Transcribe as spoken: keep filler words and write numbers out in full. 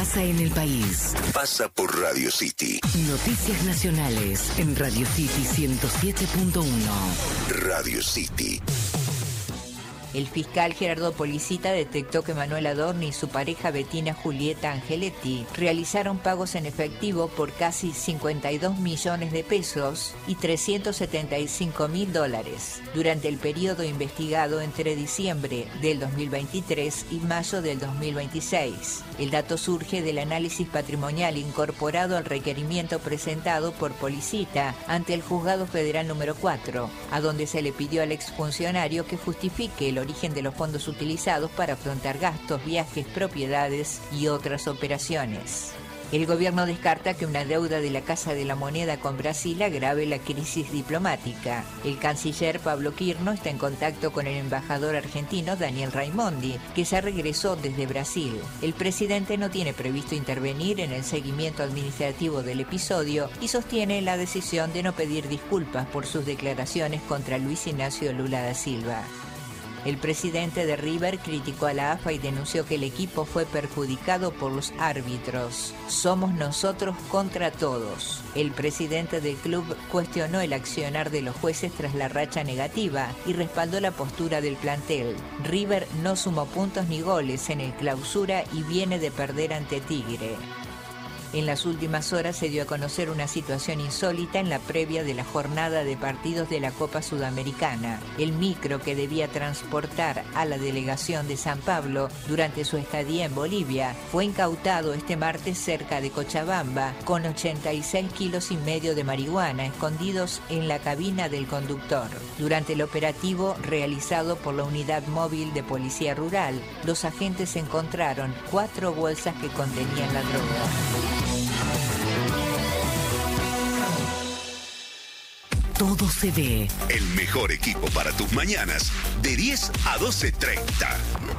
pasa en el país. Pasa por Radio City. Noticias nacionales en Radio City ciento siete punto uno. Radio City. El fiscal Gerardo Policita detectó que Manuel Adorni y su pareja Bettina Julieta Angeletti realizaron pagos en efectivo por casi cincuenta y dos millones de pesos y trescientos setenta y cinco mil dólares durante el periodo investigado entre diciembre del dos mil veintitrés y mayo del dos mil veintiséis. El dato surge del análisis patrimonial incorporado al requerimiento presentado por Policita ante el Juzgado Federal número cuatro, a donde se le pidió al exfuncionario que justifique el origen de los fondos utilizados para afrontar gastos, viajes, propiedades y otras operaciones. El gobierno descarta que una deuda de la Casa de la Moneda con Brasil agrave la crisis diplomática. El canciller Pablo Quirno está en contacto con el embajador argentino Daniel Raimondi, que ya regresó desde Brasil. El presidente no tiene previsto intervenir en el seguimiento administrativo del episodio y sostiene la decisión de no pedir disculpas por sus declaraciones contra Luis Ignacio Lula da Silva. El presidente de River criticó a la A F A y denunció que el equipo fue perjudicado por los árbitros. Somos nosotros contra todos. El presidente del club cuestionó el accionar de los jueces tras la racha negativa y respaldó la postura del plantel. River no sumó puntos ni goles en el clausura y viene de perder ante Tigre. En las últimas horas se dio a conocer una situación insólita en la previa de la jornada de partidos de la Copa Sudamericana. El micro que debía transportar a la delegación de San Pablo durante su estadía en Bolivia fue incautado este martes cerca de Cochabamba con ochenta y seis kilos y medio de marihuana escondidos en la cabina del conductor. Durante el operativo realizado por la Unidad Móvil de Policía Rural, los agentes encontraron cuatro bolsas que contenían la droga. Todo se ve. El mejor equipo para tus mañanas, de diez a doce treinta.